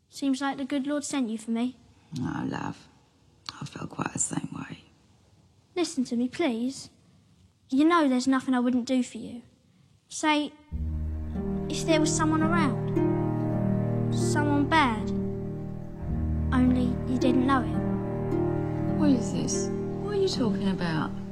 Seems like the good Lord sent you for me. Oh, love. I felt quite the same way. Listen to me, please. You know there's nothing I wouldn't do for you. Say, if there was someone around. Someone bad. Only you didn't know it. What is this? What are you talking about?